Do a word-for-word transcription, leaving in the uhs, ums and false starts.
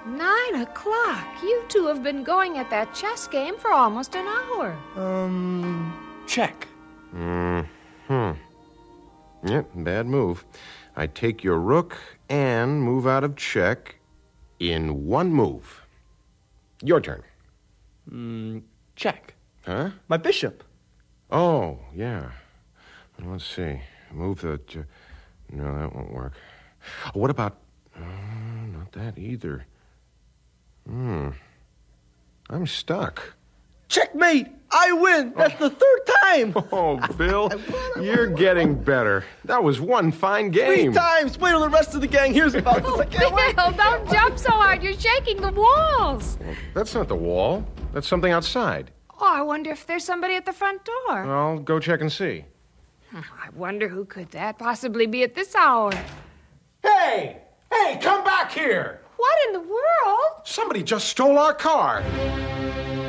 Nine o'clock. You two have been going at that chess game for almost an hour. Um, check. Mm-hmm. Yep, bad move. I take your rook and move out of check in one move. Your turn. Mm, check. Huh? My bishop. Oh, yeah. Let's see. Move the... No, that won't work. What about... Uh, not that either. Hmm. I'm stuck. Checkmate! I win! That's the third time! Oh, Bill, you're getting better. That was one fine Three game. times! Wait till the rest of the gang hears about this. I can't wait! Bill, don't jump so hard. You're shaking the walls. Well, that's not the wall. That's something outside. Oh, I wonder if there's somebody at the front door. I'll go check and see. I wonder who could that possibly be at this hour. Hey! Hey, come back here! What in the world? Somebody just stole our car.